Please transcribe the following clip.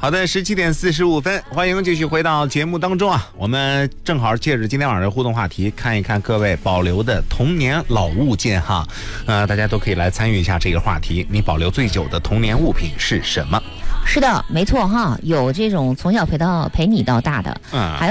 好的，17:45，欢迎继续回到节目当中啊！我们正好借着今天晚上的互动话题，看一看各位保留的童年老物件哈。大家都可以来参与一下这个话题。你保留最久的童年物品是什么？ 是的，没错哈，有这种从小陪你到大的，还